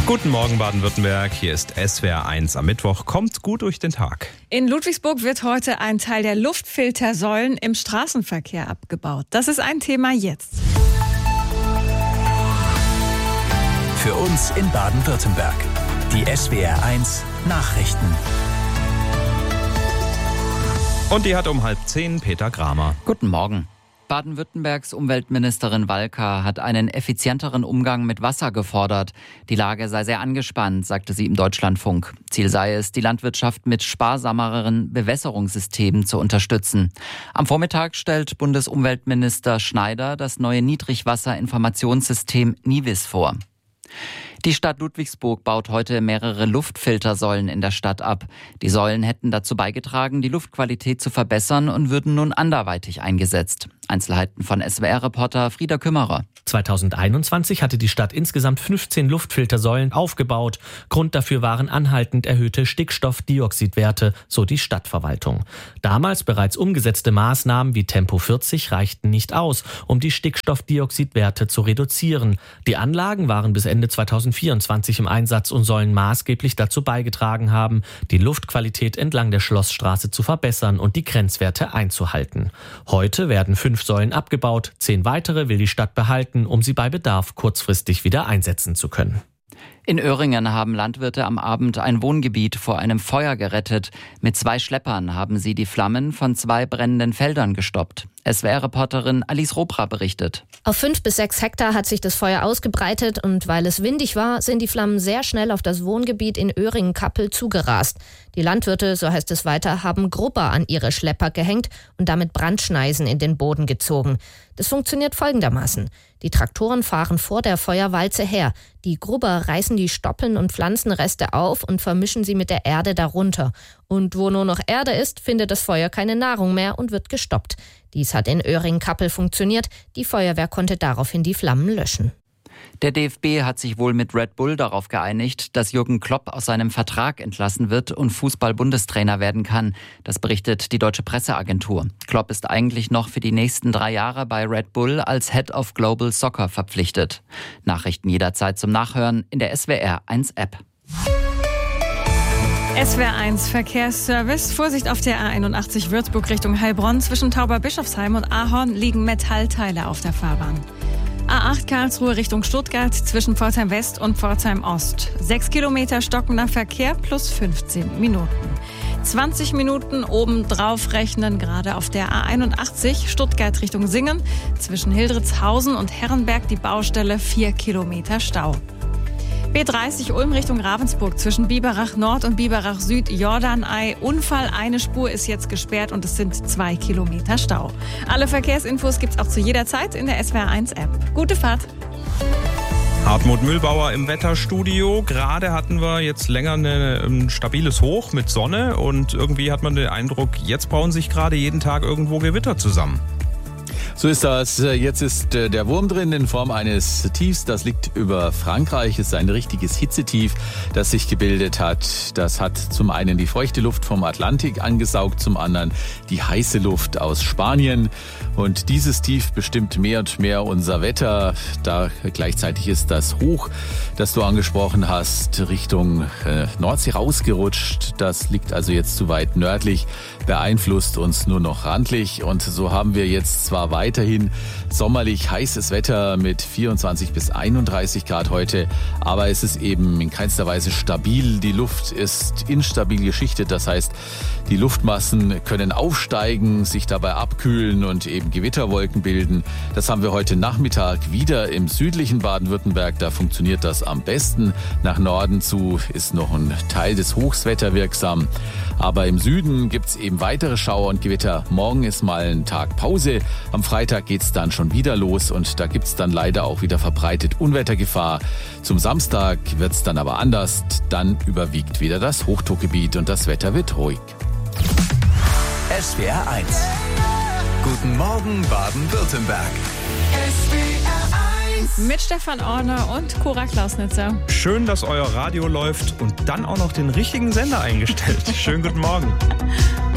Guten Morgen Baden-Württemberg, hier ist SWR 1 am Mittwoch. Kommt gut durch den Tag. In Ludwigsburg wird heute ein Teil der Luftfiltersäulen im Straßenverkehr abgebaut. Das ist ein Thema jetzt. Für uns in Baden-Württemberg. Die SWR 1 Nachrichten. Und die hat um 9:30 Peter Kramer. Guten Morgen. Baden-Württembergs Umweltministerin Walker hat einen effizienteren Umgang mit Wasser gefordert. Die Lage sei sehr angespannt, sagte sie im Deutschlandfunk. Ziel sei es, die Landwirtschaft mit sparsameren Bewässerungssystemen zu unterstützen. Am Vormittag stellt Bundesumweltminister Schneider das neue Niedrigwasserinformationssystem NIWIS vor. Die Stadt Ludwigsburg baut heute mehrere Luftfiltersäulen in der Stadt ab. Die Säulen hätten dazu beigetragen, die Luftqualität zu verbessern und würden nun anderweitig eingesetzt. Einzelheiten von SWR-Reporter Frieder Kümmerer. 2021 hatte die Stadt insgesamt 15 Luftfiltersäulen aufgebaut. Grund dafür waren anhaltend erhöhte Stickstoffdioxidwerte, so die Stadtverwaltung. Damals bereits umgesetzte Maßnahmen wie Tempo 40 reichten nicht aus, um die Stickstoffdioxidwerte zu reduzieren. Die Anlagen waren bis Ende 2024 im Einsatz und sollen maßgeblich dazu beigetragen haben, die Luftqualität entlang der Schlossstraße zu verbessern und die Grenzwerte einzuhalten. Heute werden 5 Säulen abgebaut, 10 weitere will die Stadt behalten, um sie bei Bedarf kurzfristig wieder einsetzen zu können. In Öhringen haben Landwirte am Abend ein Wohngebiet vor einem Feuer gerettet. Mit 2 Schleppern haben sie die Flammen von 2 brennenden Feldern gestoppt. SWR-Reporterin Alice Robra berichtet. Auf 5 bis 6 Hektar hat sich das Feuer ausgebreitet und weil es windig war, sind die Flammen sehr schnell auf das Wohngebiet in Öhringen-Kappel zugerast. Die Landwirte, so heißt es weiter, haben Grubber an ihre Schlepper gehängt und damit Brandschneisen in den Boden gezogen. Das funktioniert folgendermaßen. Die Traktoren fahren vor der Feuerwalze her. Die Grubber reißen die Stoppeln und Pflanzenreste auf und vermischen sie mit der Erde darunter. Und wo nur noch Erde ist, findet das Feuer keine Nahrung mehr und wird gestoppt. Dies hat in Öhringen-Kappel funktioniert. Die Feuerwehr konnte daraufhin die Flammen löschen. Der DFB hat sich wohl mit Red Bull darauf geeinigt, dass Jürgen Klopp aus seinem Vertrag entlassen wird und Fußball-Bundestrainer werden kann. Das berichtet die Deutsche Presseagentur. Klopp ist eigentlich noch für die nächsten 3 Jahre bei Red Bull als Head of Global Soccer verpflichtet. Nachrichten jederzeit zum Nachhören in der SWR 1 App. SWR 1 Verkehrsservice. Vorsicht auf der A81 Würzburg Richtung Heilbronn. Zwischen Tauberbischofsheim und Ahorn liegen Metallteile auf der Fahrbahn. A8 Karlsruhe Richtung Stuttgart zwischen Pforzheim West und Pforzheim Ost. 6 Kilometer stockender Verkehr plus 15 Minuten. 20 Minuten obendrauf rechnen gerade auf der A81 Stuttgart Richtung Singen. Zwischen Hildritzhausen und Herrenberg die Baustelle 4 Kilometer Stau. B30 Ulm Richtung Ravensburg zwischen Biberach Nord und Biberach Süd Jordanei. Unfall, eine Spur ist jetzt gesperrt und es sind 2 Kilometer Stau. Alle Verkehrsinfos gibt's auch zu jeder Zeit in der SWR 1 App. Gute Fahrt! Hartmut Mühlbauer im Wetterstudio. Gerade hatten wir jetzt länger ein stabiles Hoch mit Sonne und irgendwie hat man den Eindruck, jetzt bauen sich gerade jeden Tag irgendwo Gewitter zusammen. So ist das. Jetzt ist der Wurm drin in Form eines Tiefs. Das liegt über Frankreich. Es ist ein richtiges Hitzetief, das sich gebildet hat. Das hat zum einen die feuchte Luft vom Atlantik angesaugt, zum anderen die heiße Luft aus Spanien. Und dieses Tief bestimmt mehr und mehr unser Wetter. Da gleichzeitig ist das Hoch, das du angesprochen hast, Richtung Nordsee rausgerutscht. Das liegt also jetzt zu weit nördlich, beeinflusst uns nur noch randlich. Und so haben wir jetzt zwar weiterhin sommerlich heißes Wetter mit 24 bis 31 Grad heute, aber es ist eben in keinster Weise stabil. Die Luft ist instabil geschichtet, das heißt, die Luftmassen können aufsteigen, sich dabei abkühlen und eben Gewitterwolken bilden. Das haben wir heute Nachmittag wieder im südlichen Baden-Württemberg. Da funktioniert das am besten. Nach Norden zu ist noch ein Teil des Hochs wetterwirksam. Aber im Süden gibt's eben weitere Schauer und Gewitter. Morgen ist mal ein Tag Pause. Am Freitag geht's dann schon wieder los und da gibt's dann leider auch wieder verbreitet Unwettergefahr. Zum Samstag wird's dann aber anders. Dann überwiegt wieder das Hochdruckgebiet und das Wetter wird ruhig. SWR 1. Guten Morgen Baden-Württemberg. Mit Stefan Orner und Cora Klausnitzer. Schön, dass euer Radio läuft und dann auch noch den richtigen Sender eingestellt. Schönen guten Morgen.